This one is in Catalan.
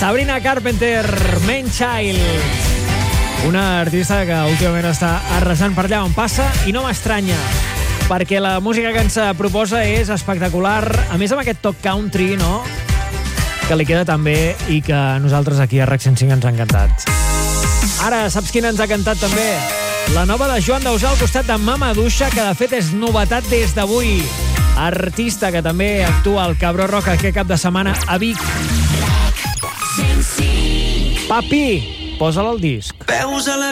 Sabrina Carpenter, Man Child. Una artista que últimament està arrasant per allà on passa i no m'estranya, perquè la música que ens proposa és espectacular, a més amb aquest toc country, no?, que li queda tan bé i que a nosaltres aquí a RAC 105 ens ha encantat. Ara, saps quina ens ha cantat també? La nova de Joan Dausà al costat de Mama Duixa, que de fet és novetat des d'avui. Artista que també actua al Cabró Rock aquest cap de setmana a Vic. Papi, posa'l al disc. Veus a la